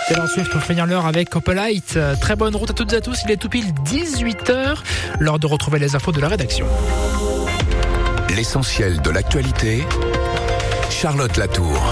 Taylor Swift pour finir l'heure avec Opalite. Très bonne route à toutes et à tous. Il est tout pile 18h. L'heure de retrouver les infos de la rédaction. L'essentiel de l'actualité, Charlotte Latour.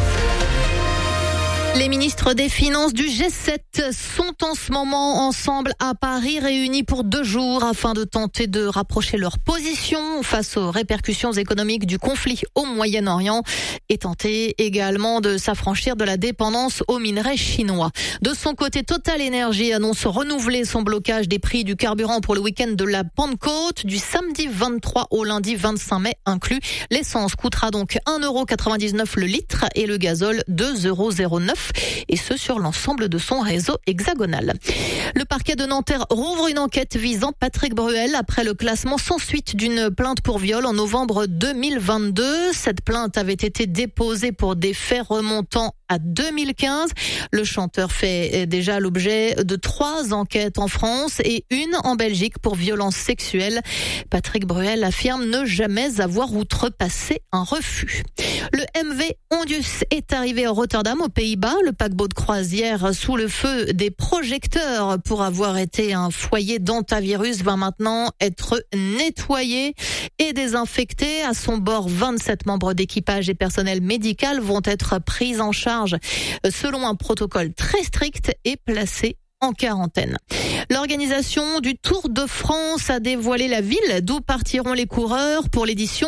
Les ministres des Finances du G7 sont en ce moment ensemble à Paris, réunis pour 2 jours afin de tenter de rapprocher leur position face aux répercussions économiques du conflit au Moyen-Orient et tenter également de s'affranchir de la dépendance aux minerais chinois. De son côté, Total Energy annonce renouveler son blocage des prix du carburant pour le week-end de la Pentecôte, du samedi 23 au lundi 25 mai inclus. L'essence coûtera donc 1,99€ le litre et le gazole 2,09€. Et ce sur l'ensemble de son réseau hexagonal. Le parquet de Nanterre rouvre une enquête visant Patrick Bruel après le classement sans suite d'une plainte pour viol en novembre 2022. Cette plainte avait été déposée pour des faits remontant à 2015. Le chanteur fait déjà l'objet de 3 enquêtes en France et une en Belgique pour violences sexuelles. Patrick Bruel affirme ne jamais avoir outrepassé un refus. Le MV Ondius est arrivé à Rotterdam, aux Pays-Bas. Le paquebot de croisière sous le feu des projecteurs pour avoir été un foyer d'hantavirus va maintenant être nettoyé et désinfecté. À son bord, 27 membres d'équipage et personnel médical vont être pris en charge selon un protocole très strict et placés en quarantaine. L'organisation du Tour de France a dévoilé la ville d'où partiront les coureurs pour l'édition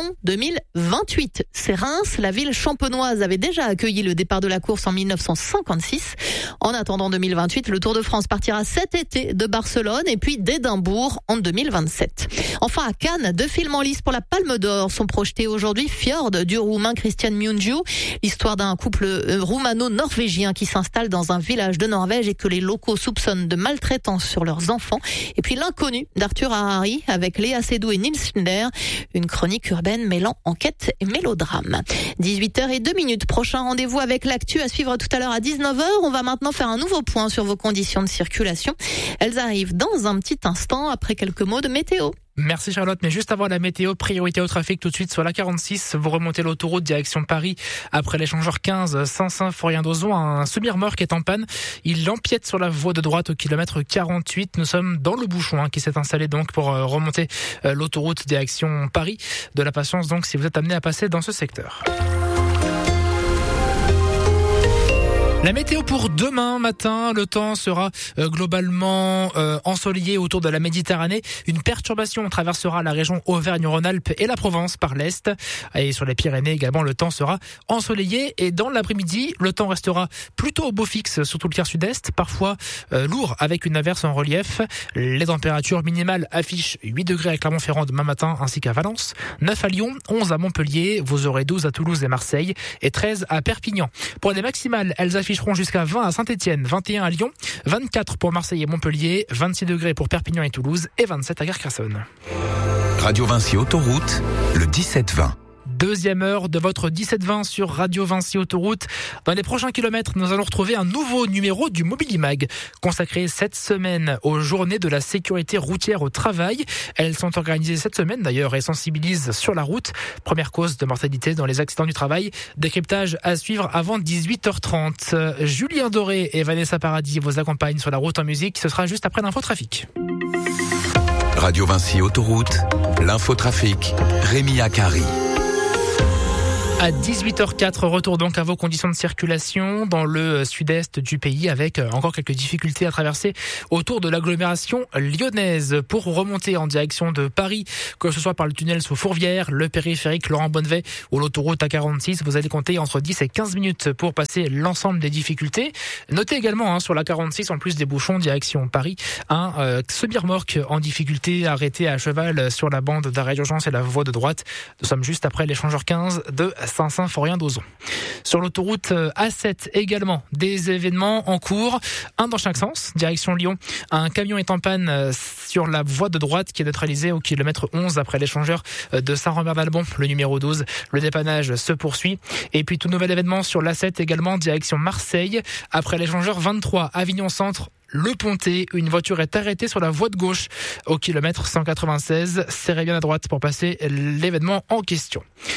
2028. C'est Reims. La ville champenoise avait déjà accueilli le départ de la course en 1956. En attendant 2028, le Tour de France partira cet été de Barcelone et puis d'Édimbourg en 2027. Enfin, à Cannes, 2 films en lice pour la Palme d'Or sont projetés aujourd'hui. Fjord du Roumain Christian Mungiu, l'histoire d'un couple roumano-norvégien qui s'installe dans un village de Norvège et que les locaux soupçonnent de maltraitance sur leurs enfants. Et puis L'inconnu d'Arthur Harari avec Léa Seydoux et Nils Schindler, une chronique urbaine mêlant enquête et mélodrame. 18h02. Prochain rendez-vous avec l'actu à suivre tout à l'heure à 19h. On va maintenant faire un nouveau point sur vos conditions de circulation. Elles arrivent dans un petit instant après quelques mots de météo. Merci Charlotte, mais juste avant la météo, priorité au trafic tout de suite sur la 46. Vous remontez l'autoroute direction Paris après l'échangeur 15 Saint-Symphorien-d'Ozon. Un semi-remorque est en panne. Il empiète sur la voie de droite au kilomètre 48. Nous sommes dans le bouchon qui s'est installé donc pour remonter l'autoroute direction Paris. De la patience donc si vous êtes amené à passer dans ce secteur. La météo pour demain matin, le temps sera globalement ensoleillé autour de la Méditerranée. Une perturbation traversera la région Auvergne-Rhône-Alpes et la Provence par l'est. Et sur les Pyrénées également, le temps sera ensoleillé. Et dans l'après-midi, le temps restera plutôt au beau fixe, surtout le quart sud-est, parfois lourd avec une averse en relief. Les températures minimales affichent 8 degrés à Clermont-Ferrand demain matin ainsi qu'à Valence, 9 à Lyon, 11 à Montpellier, vous aurez 12 à Toulouse et Marseille et 13 à Perpignan. Pour les maximales, elles afficheront jusqu'à 20 à Saint-Etienne, 21 à Lyon, 24 pour Marseille et Montpellier, 26 degrés pour Perpignan et Toulouse et 27 à Carcassonne. Radio Vinci Autoroute, le 17-20. Deuxième heure de votre 17-20 sur Radio Vinci Autoroute. Dans les prochains kilomètres, nous allons retrouver un nouveau numéro du Mobilimag, consacré cette semaine aux journées de la sécurité routière au travail. Elles sont organisées cette semaine d'ailleurs et sensibilisent sur la route. Première cause de mortalité dans les accidents du travail. Décryptage à suivre avant 18h30. Julien Doré et Vanessa Paradis vous accompagnent sur la route en musique. Ce sera juste après l'infotrafic. Radio Vinci Autoroute, l'infotrafic, Rémi Akari. À 18h04, retour donc à vos conditions de circulation dans le sud-est du pays avec encore quelques difficultés à traverser autour de l'agglomération lyonnaise. Pour remonter en direction de Paris, que ce soit par le tunnel sous Fourvière, le périphérique Laurent Bonnevet ou l'autoroute A46, vous allez compter entre 10 et 15 minutes pour passer l'ensemble des difficultés. Notez également sur la 46, en plus des bouchons direction Paris, un semi-remorque en difficulté arrêté à cheval sur la bande d'arrêt d'urgence et la voie de droite. Nous sommes juste après l'échangeur 15 de Saint-Symphorien-d'Ozon. Sur l'autoroute A7 également, des événements en cours, un dans chaque sens, direction Lyon. Un camion est en panne sur la voie de droite qui est neutralisée au kilomètre 11 après l'échangeur de Saint-Robert-d'Albon, le numéro 12. Le dépannage se poursuit. Et puis tout nouvel événement sur l'A7 également, direction Marseille, après l'échangeur 23, Avignon Centre. Le Pontet, une voiture est arrêtée sur la voie de gauche au kilomètre 196. Serrez bien à droite pour passer l'événement en question.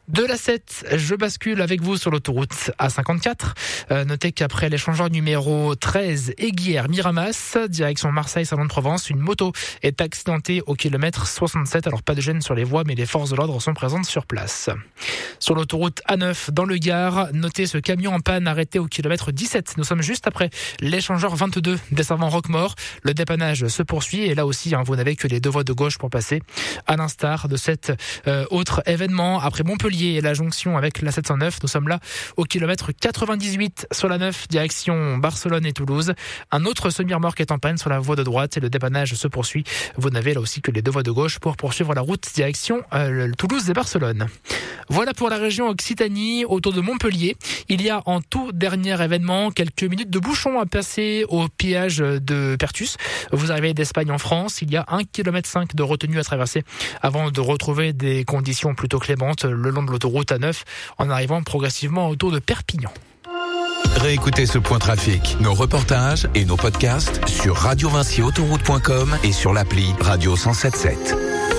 De l'A7, je bascule avec vous sur l'autoroute A54. Notez qu'après l'échangeur numéro 13, Aiguière-Miramas, direction Marseille-Salon-de-Provence, une moto est accidentée au kilomètre 67. Alors pas de gêne sur les voies, mais les forces de l'ordre sont présentes sur place. Sur l'autoroute A9, dans le Gard, notez ce camion en panne arrêté au kilomètre 17. Nous sommes juste après l'échangeur 22 desservant Roquemaure. Le dépannage se poursuit et là aussi, vous n'avez que les deux voies de gauche pour passer. À l'instar de cet autre événement, après Montpellier et la jonction avec la 709, nous sommes là au kilomètre 98 sur la 9, direction Barcelone et Toulouse. Un autre semi-remorque est en panne sur la voie de droite et le dépannage se poursuit. Vous n'avez là aussi que les deux voies de gauche pour poursuivre la route direction Toulouse et Barcelone. Voilà pour la région Occitanie, autour de Montpellier. Il y a en tout dernier événement quelques minutes de bouchon à passer au péage de Pertus. Vous arrivez d'Espagne en France, il y a 1,5 km de retenue à traverser avant de retrouver des conditions plutôt clémentes le long de l'autoroute A9 en arrivant progressivement autour de Perpignan. Réécoutez ce point trafic, nos reportages et nos podcasts sur radiovinciautoroute.com et sur l'appli Radio 107.7.